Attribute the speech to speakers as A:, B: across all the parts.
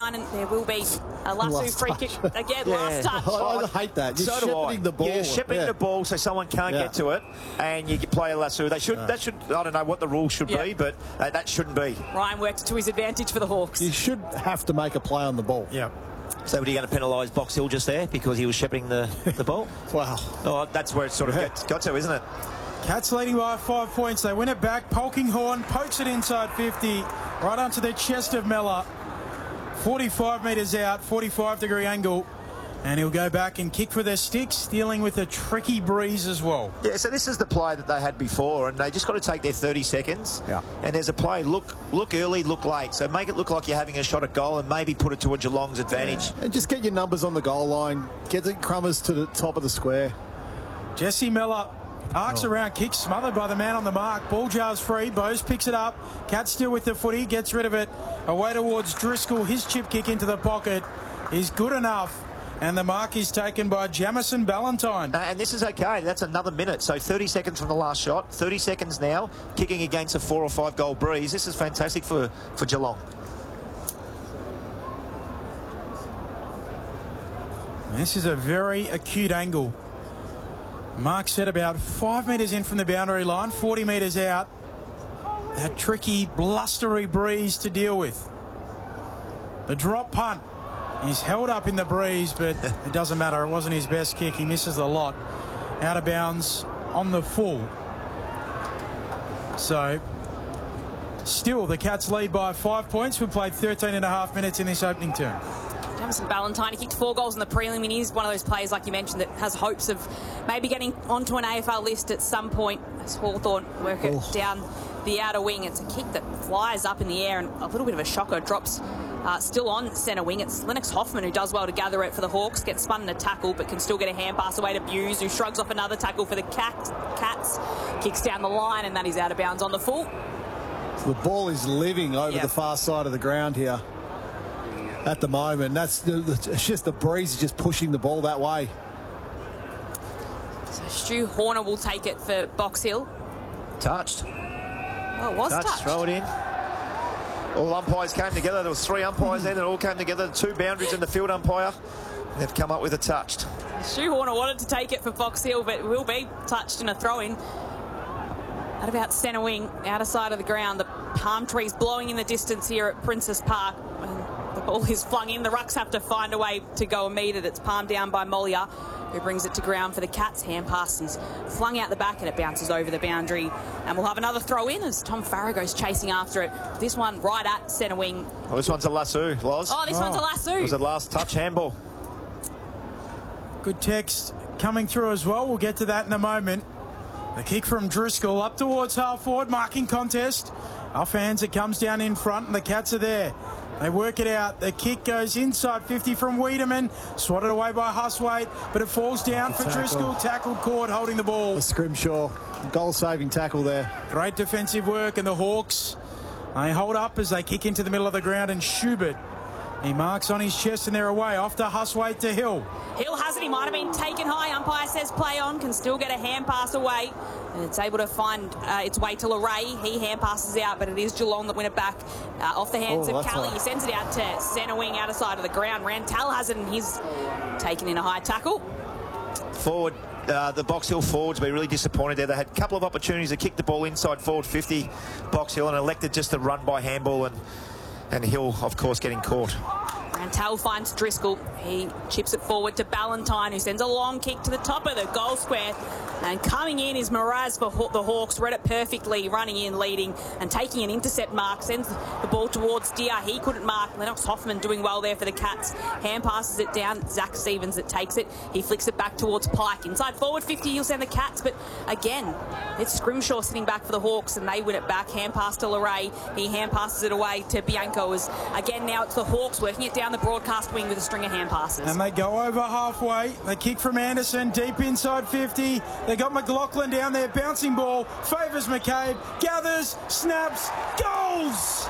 A: line, and there will be a Lasso free kick again. Last touch.
B: I hate that. You're shepherding the ball.
C: You're shepherding the ball so someone can't get to it, and you play a lasso. They should. That should. I don't know what the rules should be, but that shouldn't be.
A: Ryan worked to his advantage for the Hawks.
B: You should have to make a play on the ball.
C: Yeah. So, are you going to penalise Box Hill just there because he was shepherding the ball?
B: Wow.
C: Oh, that's where it sort of got to, isn't it?
D: Cats leading by 5 points. They win it back. Polkinghorne pokes it inside 50, right onto the chest of Mellor. 45 metres out, 45-degree angle. And he'll go back and kick for their sticks, dealing with a tricky breeze as well.
C: Yeah, so this is the play that they had before, and they just got to take their 30 seconds. Yeah. And there's a play, look early, look late. So make it look like you're having a shot at goal and maybe put it to a Geelong's advantage.
B: Yeah. And just get your numbers on the goal line. Get the Crummers to the top of the square.
D: Jesse Mellor arcs around, kicks smothered by the man on the mark. Ball jars free. Bose picks it up. Cat still with the footy, gets rid of it. Away towards Driscoll. His chip kick into the pocket is good enough. And the mark is taken by Jamison Ballantyne.
C: And this is okay. That's another minute. So 30 seconds from the last shot. 30 seconds now. Kicking against a 4 or 5 goal breeze. This is fantastic for Geelong.
D: This is a very acute angle. Mark set about 5 metres in from the boundary line, 40 metres out. That tricky, blustery breeze to deal with. The drop punt. He's held up in the breeze, but it doesn't matter. It wasn't his best kick. He misses the lot. Out of bounds on the full. So, still, the Cats lead by 5 points. We've played 13.5 minutes in this opening term.
A: Jamison Ballantyne, he kicked 4 goals in the prelim, and he's one of those players, like you mentioned, that has hopes of maybe getting onto an AFL list at some point as Hawthorn work it down the outer wing. It's a kick that flies up in the air, and a little bit of a shocker, drops still on centre wing. It's Lennox Hoffman who does well to gather it for the Hawks, gets spun in a tackle, but can still get a hand pass away to Buse, who shrugs off another tackle for the Cats, kicks down the line, and that is out of bounds on the full.
B: So the ball is living over the far side of the ground here at the moment. It's just the breeze is just pushing the ball that way.
A: So Stu Horner will take it for Box Hill.
C: Touched.
A: Well, it was touched.
C: Throw it in. All umpires came together. There was 3 umpires there that all came together. 2 boundaries and the field umpire. They've come up with a touched.
A: Stu Horner wanted to take it for Box Hill, but it will be touched in a throw-in. At about centre wing, outer side of the ground. The palm trees blowing in the distance here at Princess Park. The ball is flung in. The Rucks have to find a way to go and meet it. It's palmed down by Mollier, who brings it to ground for the Cats. Hand pass is flung out the back, and it bounces over the boundary. And we'll have another throw in as Tom Farrow goes chasing after it. This one right at centre wing.
C: Oh, this one's a lasso, Loz.
A: Oh, this one's a lasso.
C: It was a last touch handball.
D: Good text coming through as well. We'll get to that in a moment. The kick from Driscoll up towards half forward, marking contest. Off hands, it comes down in front, and the Cats are there. They work it out. The kick goes inside 50 from Wiedemann. Swatted away by Huswaite, but it falls down for Driscoll. Tackled Cord holding the ball.
B: The Scrimshaw goal-saving tackle there.
D: Great defensive work, and the Hawks, they hold up as they kick into the middle of the ground, and Schubert, he marks on his chest, and they're away. Off to Huswaite to Hill.
A: Hill has it. He might have been taken high. Umpire says play on. Can still get a hand pass away. And it's able to find its way to Leray. He hand passes out, but it is Geelong that win it back off the hands of Kelly. He sends it out to centre wing, outer side of the ground. Rantel has it, and he's taken in a high tackle.
C: Forward, the Box Hill forwards be really disappointed there. They had a couple of opportunities to kick the ball inside forward 50 Box Hill, and elected just to run by handball, and Hill, of course, getting caught.
A: Rantel finds Driscoll. He chips it forward to Ballantyne, who sends a long kick to the top of the goal square. And coming in is Mraz for the Hawks. Read it perfectly, running in, leading, and taking an intercept mark. Sends the ball towards Deer. He couldn't mark. Lennox Hoffman doing well there for the Cats. Hand passes it down. Zach Stevens that takes it. He flicks it back towards Pike. Inside forward 50, he'll send the Cats. But again, it's Scrimshaw sitting back for the Hawks, and they win it back. Hand pass to Leray. He hand passes it away to Bianco. As again, now it's the Hawks working it down the broadcast wing with a string of hand passes.
D: And they go over halfway. They kick from Anderson deep inside 50. They got McLaughlin down there. Bouncing ball. Favours McCabe. Gathers. Snaps. Goals!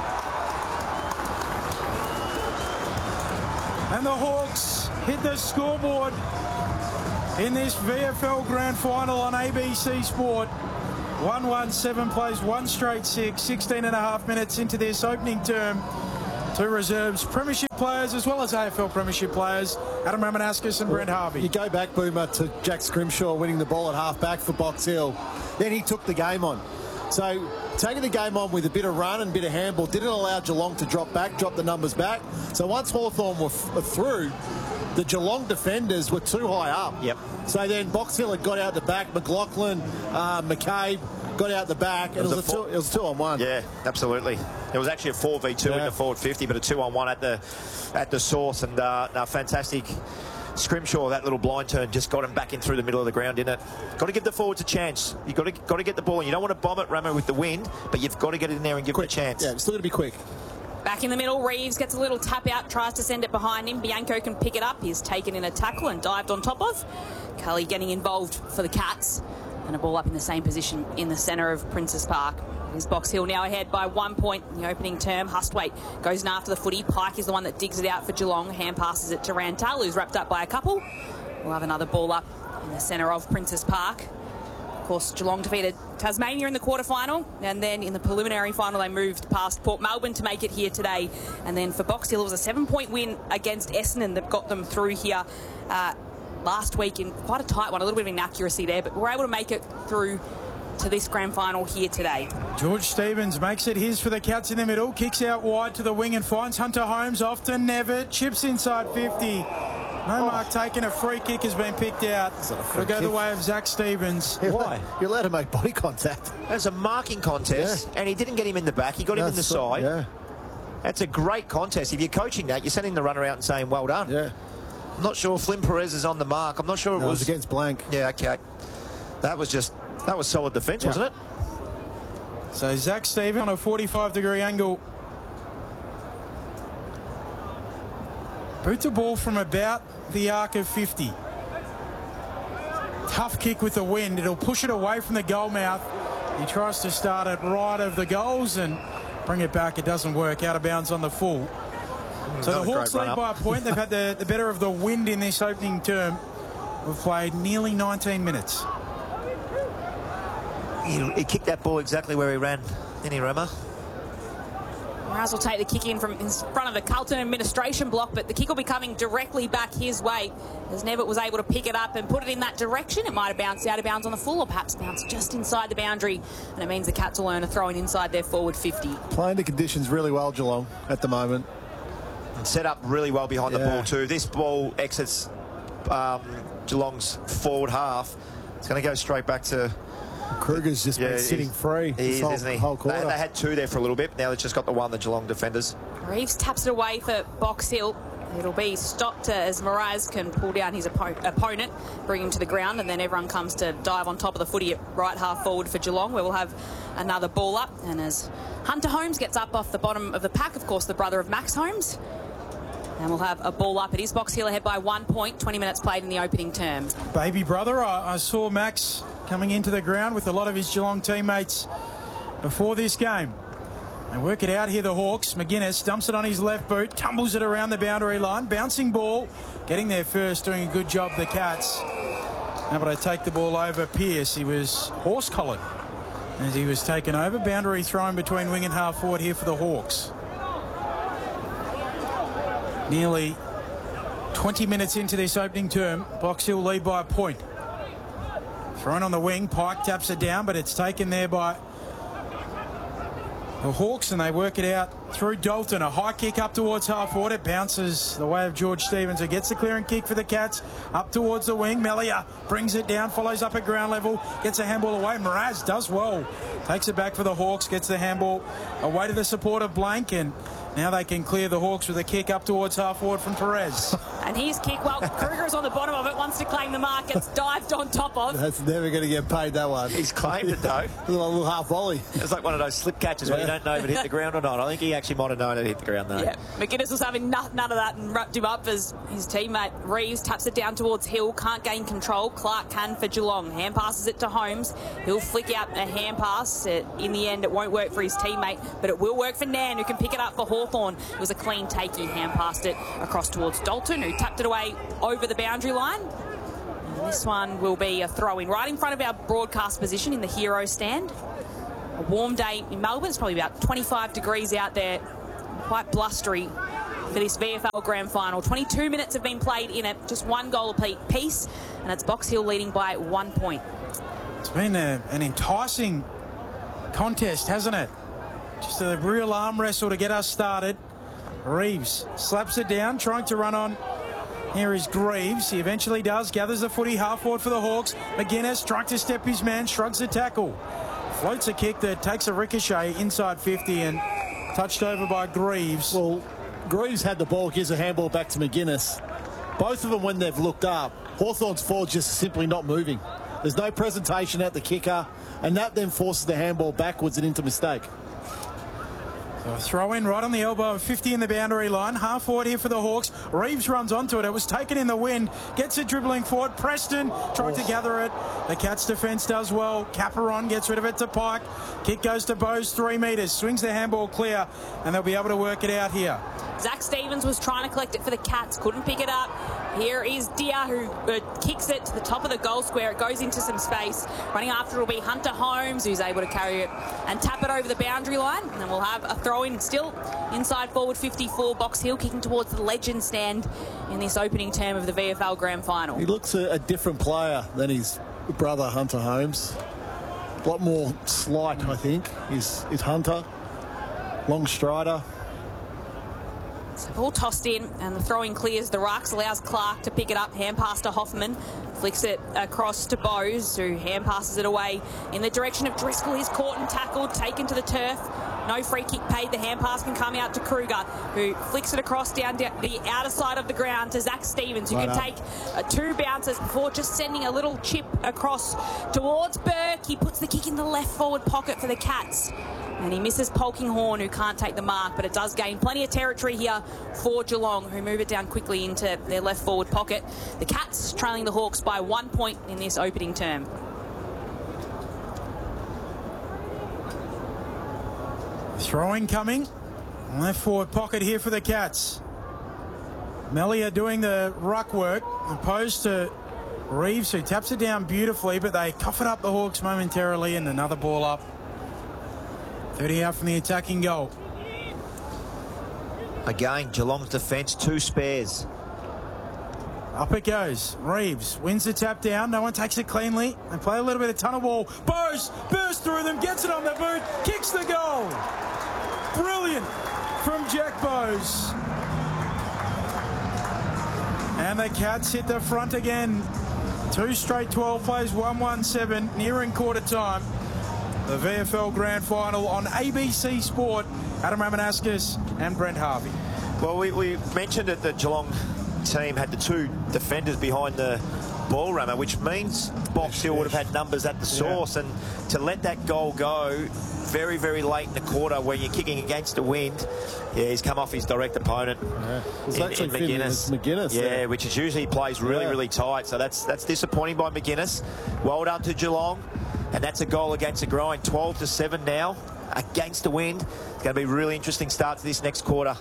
D: And the Hawks hit the scoreboard in this VFL Grand Final on ABC Sport. 1-1, 7 plays, 1 straight 6, 16.5 minutes into this opening term. 2 reserves, premiership players as well as AFL premiership players, Adam Ramanaskas and Brent Harvey.
B: You go back, Boomer, to Jack Scrimshaw winning the ball at half-back for Box Hill. Then he took the game on. So taking the game on with a bit of run and a bit of handball didn't allow Geelong to drop the numbers back. So once Hawthorn were through, the Geelong defenders were too high up.
C: Yep.
B: So then Box Hill had got out the back. McLaughlin, McCabe got out the back. And it was a 2-on-1.
C: Yeah, absolutely. It was actually a 4v2 in the forward 50, but a 2-on-1 at the source. And fantastic. Scrimshaw, that little blind turn, just got him back in through the middle of the ground, didn't it? Got to give the forwards a chance. You've got to get the ball in. You don't want to bomb it, Ramo, with the wind, but you've got to get it in there and give it a chance.
B: Yeah, still got to be quick.
A: Back in the middle, Reeves gets a little tap out, tries to send it behind him. Bianco can pick it up. He's taken in a tackle and dived on top of. Cully getting involved for the Cats. And a ball up in the same position in the centre of Princes Park. Here's Box Hill now ahead by 1 point in the opening term. Hustwaite goes in after the footy. Pike is the one that digs it out for Geelong. Hand passes it to Rantal, who's wrapped up by a couple. We'll have another ball up in the centre of Princes Park. Of course, Geelong defeated Tasmania in the quarterfinal, and then in the preliminary final they moved past Port Melbourne to make it here today. And then for Box Hill, it was a 7-point win against Essendon that got them through here last week in quite a tight one. A little bit of inaccuracy there, but we're able to make it through to this grand final here today.
D: George Stevens makes it his for the Cats in the middle, kicks out wide to the wing and finds Hunter Holmes off to Nevitt, chips inside 50. No mark taken, a free kick has been picked out. It'll go the way of Zach Stevens.
C: Why?
B: You're allowed to make body contact.
C: There's a marking contest, and he didn't get him in the back. He got him in the side.
B: Yeah.
C: That's a great contest. If you're coaching that, you're sending the runner out and saying, well done.
B: Yeah.
C: I'm not sure Flynn Perez is on the mark. I'm not sure it was
B: against Blank.
C: Yeah, okay. That was solid defence, wasn't it?
D: So Zach Stevens on a 45-degree angle. Boots the ball from about the arc of 50. Tough kick with the wind. It'll push it away from the goal mouth. He tries to start it right of the goals and bring it back. It doesn't work. Out of bounds on the full. So the Hawks lead by a point. They've had the better of the wind in this opening term. We've played nearly 19 minutes.
C: He kicked that ball exactly where he ran, didn't he, Rama?
A: Mraz will take the kick in from in front of the Carlton administration block, but the kick will be coming directly back his way as Nevitt was able to pick it up and put it in that direction. It might have bounced out of bounds on the full or perhaps bounced just inside the boundary, and it means the Cats will earn a throw-in inside their forward 50.
B: Playing the conditions really well, Geelong, at the moment.
C: And set up really well behind the ball too. This ball exits Geelong's forward half. It's going to go straight back to...
B: Kruger's just been sitting free this whole quarter.
C: They had 2 there for a little bit. Now they've just got the 1, the Geelong defenders.
A: Reeves taps it away for Box Hill. It'll be stopped as Mraz can pull down his opponent, bring him to the ground, and then everyone comes to dive on top of the footy at right half forward for Geelong, where we'll have another ball up. And as Hunter Holmes gets up off the bottom of the pack, of course, the brother of Max Holmes, and we'll have a ball up. It is Box Hill ahead by 1 point, 20 minutes played in the opening term.
D: Baby brother, I saw Max coming into the ground with a lot of his Geelong teammates before this game. They work it out here, the Hawks. McGuinness dumps it on his left boot, tumbles it around the boundary line. Bouncing ball, getting there first, doing a good job, the Cats. Able to take the ball over Pearce. He was horse-collared as he was taken over. Boundary thrown between wing and half forward here for the Hawks. Nearly 20 minutes into this opening term, Box Hill lead by a point. Thrown on the wing, Pike taps it down, but it's taken there by the Hawks, and they work it out through Dalton. A high kick up towards half forward. It bounces the way of George Stevens, who gets the clearing kick for the Cats. Up towards the wing. Melia brings it down, follows up at ground level, gets a handball away. Mraz does well. Takes it back for the Hawks, gets the handball away to the support of Blank, and now they can clear the Hawks with a kick up towards half forward from Perez.
A: And his kick, well, Kruger is on the bottom of it, wants to claim the mark. It's dived on top of.
B: That's never going to get paid, that one.
C: He's claimed it, though.
B: A little half volley.
C: It's like one of those slip catches where you don't know if it hit the ground or not. I think he actually might have known it hit the ground, though.
A: Yeah, McGuinness was having none of that and wrapped him up as his teammate Reeves taps it down towards Hill. Can't gain control. Clark can for Geelong. Hand passes it to Holmes. He'll flick out a hand pass. In the end, it won't work for his teammate, but it will work for Nan, who can pick it up for Hawthorn. It was a clean take. He hand passed it across towards Dalton, who tapped it away over the boundary line. And this one will be a throw-in right in front of our broadcast position in the hero stand. A warm day in Melbourne. It's probably about 25 degrees out there quite blustery for this VFL Grand Final. 22 minutes have been played in it, just one goal apiece, and it's Box Hill leading by 1 point.
D: It's been an enticing contest, hasn't it? Just a real arm wrestle to get us started. Reeves slaps it down, trying to run on. Here is Greaves. He eventually does. Gathers the footy half forward for the Hawks. McGuinness trying to step his man. Shrugs the tackle. Floats a kick that takes a ricochet inside 50 and touched over by Greaves.
B: Well, Greaves had the ball, gives a handball back to McGuinness. Both of them, when they've looked up, Hawthorn's forward just simply not moving. There's no presentation at the kicker, and that then forces the handball backwards and into mistake.
D: So throw in right on the elbow of 50 in the boundary line. Half forward here for the Hawks. Reeves runs onto it. It was taken in the wind. Gets it dribbling forward. Preston tried to gather it. The Cats defence does well. Caperon gets rid of it to Pike. Kick goes to Bowes, 3 metres. Swings the handball clear, and they'll be able to work it out here.
A: Zach Stevens was trying to collect it for the Cats. Couldn't pick it up. Here is Dia, who kicks it to the top of the goal square. It goes into some space. Running after it will be Hunter Holmes, who's able to carry it and tap it over the boundary line. And then we'll have a throw-in still inside forward 54. Box Hill kicking towards the legend stand in this opening term of the VFL Grand Final.
B: He looks a different player than his brother, Hunter Holmes. A lot more slight, I think, is Hunter. Long strider.
A: So ball tossed in and the throw-in clears the rucks, allows Clark to pick it up, hand pass to Hoffman, flicks it across to Bowes, who hand passes it away in the direction of Driscoll. He's caught and tackled, taken to the turf. No free kick paid. The hand pass can come out to Kruger, who flicks it across down the outer side of the ground to Zach Stevens, who can take 2 bounces before just sending a little chip across towards Burke. He puts the kick in the left forward pocket for the Cats. And he misses Polkinghorne, who can't take the mark, but it does gain plenty of territory here for Geelong, who move it down quickly into their left forward pocket. The Cats trailing the Hawks by 1 point in this opening term.
D: Throwing coming. Left forward pocket here for the Cats. Melia doing the ruck work, opposed to Reeves, who taps it down beautifully, but they cough it up the Hawks momentarily, and another ball up. 30 out from the attacking goal.
C: Again, Geelong's defence, 2 spares.
D: Up it goes. Reeves wins the tap down. No one takes it cleanly. They play a little bit of tunnel ball. Bowes bursts through them, gets it on the boot, kicks the goal. Brilliant from Jack Bowes. And the Cats hit the front again. 2 straight 12 plays, 1-1-7, nearing quarter time. The VFL Grand Final on ABC Sport. Adam Ramanauskas and Brent Harvey.
C: Well, we mentioned that the Geelong team had the 2 defenders behind the ball runner, which means Box Hill would have had numbers at the source. And to let that goal go very, very late in the quarter when you're kicking against the wind, he's come off his direct opponent in McGuinness. Yeah, which is usually plays really, really tight. So that's disappointing by McGuinness. Well done to Geelong. And that's a goal against the grind. 12-7 now against the wind. It's going to be a really interesting start to this next quarter.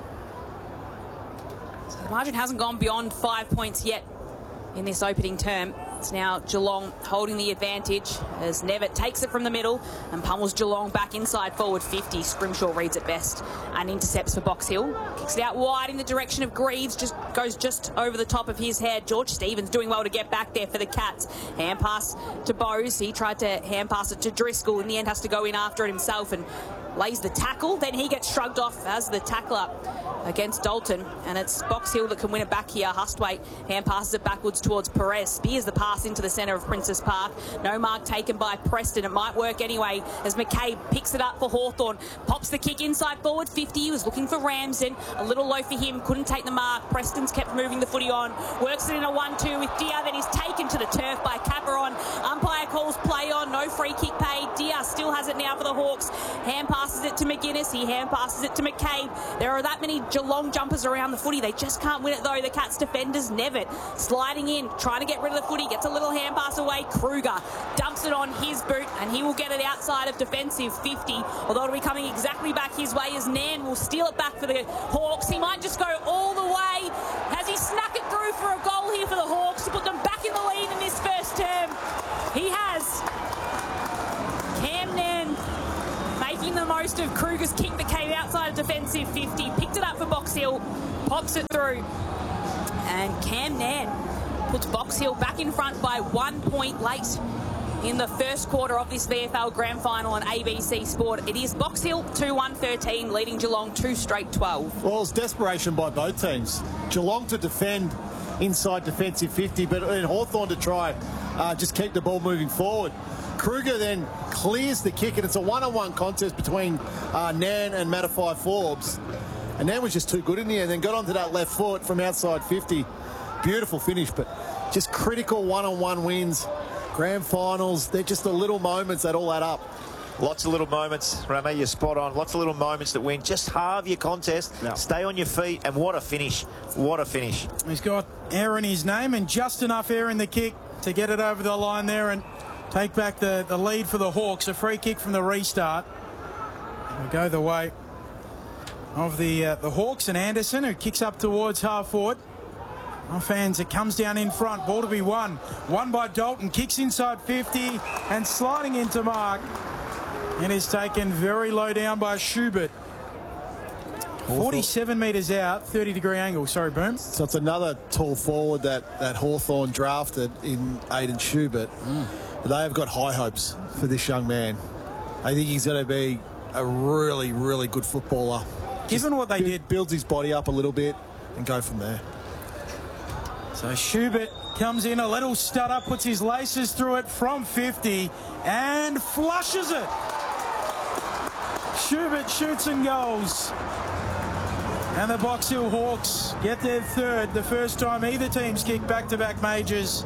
A: So the margin hasn't gone beyond 5 points yet in this opening term. It's now Geelong holding the advantage as Nevitt takes it from the middle and pummels Geelong back inside forward 50. Scrimshaw reads it best and intercepts for Box Hill. Kicks it out wide in the direction of Greaves, goes just over the top of his head. George Stevens doing well to get back there for the Cats. Hand pass to Bowes. He tried to hand pass it to Driscoll. In the end has to go in after it himself and lays the tackle. Then he gets shrugged off as the tackler against Dalton, and it's Box Hill that can win it back here. Hustwaite hand passes it backwards towards Perez. Spears the pass into the centre of Princess Park. No mark taken by Preston. It might work anyway as McCabe picks it up for Hawthorn. Pops the kick inside forward 50. He was looking for Ramsden. A little low for him. Couldn't take the mark. Preston's kept moving the footy on. Works it in a 1-2 with Dia. Then he's taken to the turf by Caperon. Umpire calls play on. No free kick paid. Dia still has it now for the Hawks. Hand passes it to McGuinness. He hand passes it to McCabe. There are that many Geelong jumpers around the footy. They just can't win it though. The Cats defenders, Nevitt sliding in, trying to get rid of the footy, gets a little hand pass away. Kruger dumps it on his boot and he will get it outside of defensive 50, although it'll be coming exactly back his way as Nan will steal it back for the Hawks. He might just go all the way. Has he snuck it through for a goal here for the Hawks to put them back in the lead in this first term? He has. Cam Nan making the most of Kruger's kick that came outside of defensive 50. Picked it up for Box Hill. Pops it through. And Cam Nan puts Box Hill back in front by 1 point late in the first quarter of this VFL Grand Final on ABC Sport. It is Box Hill 2-1-13, leading Geelong 2 straight 12.
B: Well, it's desperation by both teams. Geelong to defend inside defensive 50, but then Hawthorn to try just keep the ball moving forward. Kruger then clears the kick, and it's a one-on-one contest between Nan and Matafai Forbes. And Nan was just too good in the end, then got onto that left foot from outside 50. Beautiful finish, but just critical one-on-one wins. Grand finals, they're just the little moments that all add up.
C: Lots of little moments, Rami, you're spot on. Lots of little moments that win. Just halve your contest, stay on your feet, and what a finish. What a finish.
D: He's got air in his name and just enough air in the kick to get it over the line there and take back the lead for the Hawks. A free kick from the restart. It'll go the way of the Hawks, and Anderson, who kicks up towards half forward. Our fans, it comes down in front. Ball to be won. Won by Dalton. Kicks inside 50 and sliding into mark. And is taken very low down by Schubert. 47 metres out, 30-degree angle. Sorry, Boom.
B: So it's another tall forward that Hawthorn drafted in Aidan Schubert. But they have got high hopes for this young man. I think he's going to be a really, really good footballer.
D: Given what they did.
B: Builds his body up a little bit and go from there.
D: So Schubert comes in, a little stutter, puts his laces through it from 50 and flushes it. Schubert shoots and goals. And the Box Hill Hawks get their third, the first time either team's kicked back-to-back majors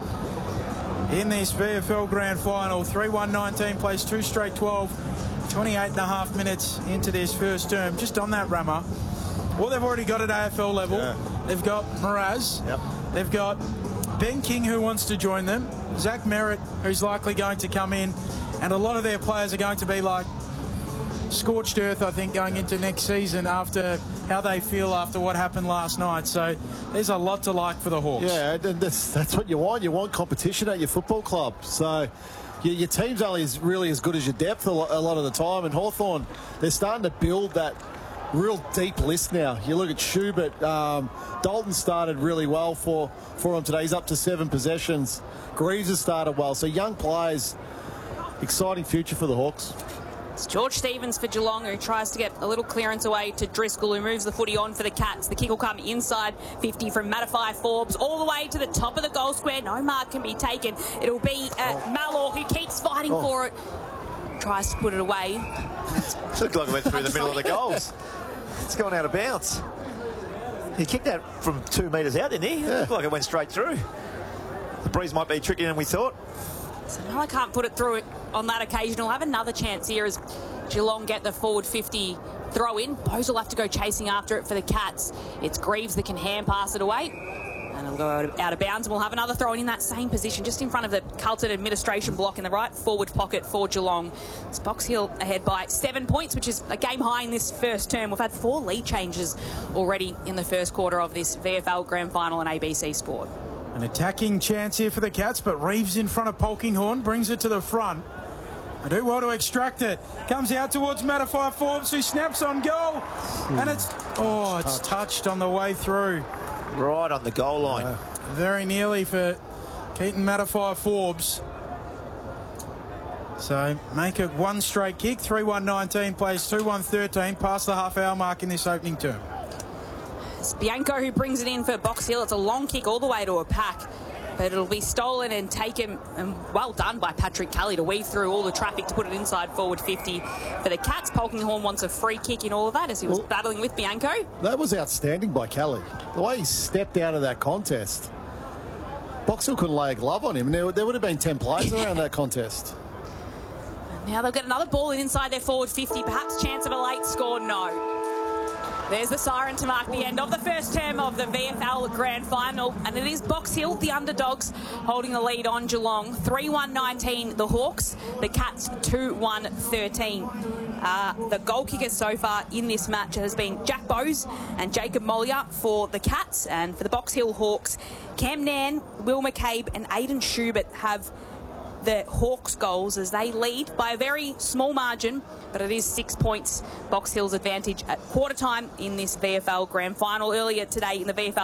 D: in this VFL Grand Final. 3-1-19 plays 2 straight 12, 28 and a half minutes into this first term. Just on that, Rammer, well, they've already got at AFL level. Yeah. They've got Mraz.
B: Yep.
D: They've got Ben King, who wants to join them. Zach Merritt, who's likely going to come in. And a lot of their players are going to be like scorched earth, I think, going into next season after how they feel after what happened last night. So there's a lot to like for the Hawks.
B: Yeah, and that's what you want. You want competition at your football club. So your team's only really as good as your depth a lot of the time. And Hawthorn, they're starting to build that real deep list now. You look at Schubert. Dalton started really well for him today. He's up to 7 possessions. Greaves has started well. So young players, exciting future for the Hawks.
A: It's George Stevens for Geelong, who tries to get a little clearance away to Driscoll, who moves the footy on for the Cats. The kick will come inside 50 from Matafai Forbes, all the way to the top of the goal square. No mark can be taken. It'll be Malor, who keeps fighting for it. Tries to put it away.
C: It looked like it went through the middle of the goals. It's gone out of bounds. He kicked that from 2 metres out, didn't he? It looked like it went straight through. The breeze might be trickier than we thought.
A: So now I can't put it through it on that occasion. He'll have another chance here as Geelong get the forward 50 throw in. Bose will have to go chasing after it for the Cats. It's Greaves that can hand pass it away. And it'll go out of bounds, and we'll have another throw in that same position, just in front of the Carlton administration block in the right forward pocket for Geelong. It's Box Hill ahead by 7 points, which is a game high in this first term. We've had 4 lead changes already in the first quarter of this VFL Grand Final on ABC Sport.
D: An attacking chance here for the Cats, but Reeves in front of Polkinghorne brings it to the front. They do well to extract it. Comes out towards Matafai Forbes, who snaps on goal. And it's touched on the way through.
C: Right on the goal line.
D: Very nearly for Keaton Matafai Forbes. So make it 1 straight kick. 3-1-19 plays 2-1-13 past the half-hour mark in this opening term.
A: It's Bianco who brings it in for Box Hill. It's a long kick all the way to a pack, but it'll be stolen and taken, and well done by Patrick Kelly to weave through all the traffic to put it inside forward 50 for the Cats. Polkinghorne wants a free kick in all of that as he was battling with Bianco.
B: That was outstanding by Kelly. The way he stepped out of that contest. Box Hill couldn't lay a glove on him. There would have been 10 players around that contest.
A: Now they'll get another ball in inside their forward 50. Perhaps chance of a late score? No. There's the siren to mark the end of the first term of the VFL Grand Final. And it is Box Hill, the underdogs, holding the lead on Geelong. 3-1-19, the Hawks. The Cats, 2-1-13. The goal kickers so far in this match has been Jack Bose and Jacob Mollier for the Cats. And for the Box Hill Hawks, Cam Nan, Will McCabe and Aidan Schubert have the Hawks goals as they lead by a very small margin, but it is 6 points Box Hill's advantage at quarter time in this VFL Grand Final. Earlier today in the VFL